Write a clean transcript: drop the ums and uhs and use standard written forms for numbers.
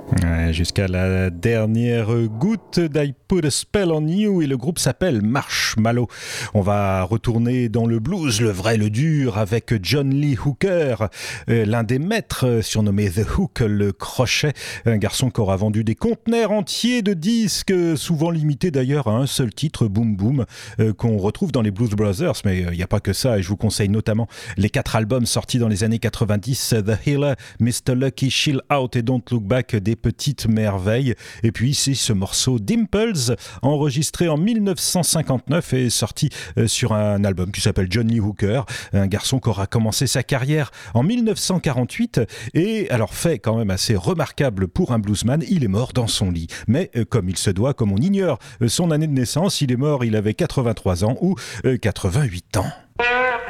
Ouais, jusqu'à la dernière goutte d'I Put a Spell on You, et le groupe s'appelle Marshmallow. On va retourner dans le blues, le vrai, le dur, avec John Lee Hooker, l'un des maîtres, surnommé The Hook, le crochet, un garçon qui aura vendu des conteneurs entiers de disques, souvent limités d'ailleurs à un seul titre, Boom Boom, qu'on retrouve dans les Blues Brothers, mais il n'y a pas que ça, et je vous conseille notamment les 4 albums sortis dans les années 90, The Healer, Mr. Lucky, Chill Out et Don't Look Back, des petites merveilles. Et puis c'est ce morceau Dimples, enregistré en 1959 et sorti sur un album qui s'appelle John Lee Hooker, un garçon qui aura commencé sa carrière en 1948 et alors fait quand même assez remarquable pour un bluesman, il est mort dans son lit. Mais comme il se doit, comme on ignore son année de naissance, il est mort, il avait 83 ans ou 88 ans.